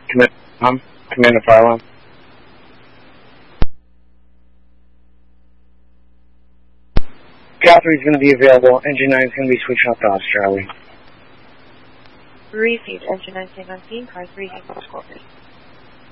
Commander Fire. Cal 3 is going to be available. Engine 9 is going to be switching off to Ops Charlie. Received. Engine 9 19, car 3 has no scorpion.